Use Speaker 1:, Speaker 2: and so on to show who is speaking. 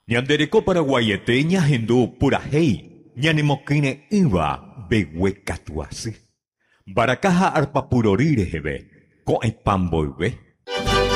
Speaker 1: Ñandereko Paraguayete ñahendu purahéi ñanemokýre ýva beguekatuasy. Mbarakaha arpapurori reheve ko'ẽpa mboyve.